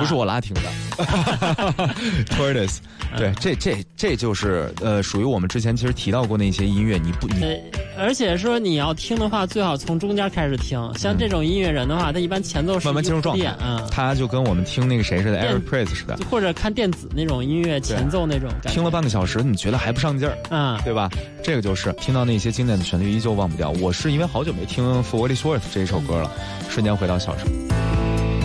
不是我拉听的。Tortoise， 对，这就是属于我们之前其实提到过那些音乐，你而且说你要听的话，最好从中间开始听。像这种音乐人的话，他一般前奏是慢慢进入状态，他就跟我们听那个谁似的 ，Eric Price 似的， 或者看电子那种音乐前奏那种感觉。 听了半个小时，你觉得还不上劲儿，对吧？这个就是听到那些经典的旋律依旧忘不掉。我是因为好久没听 For What It's Worth 这一首歌了，瞬间回到小时候。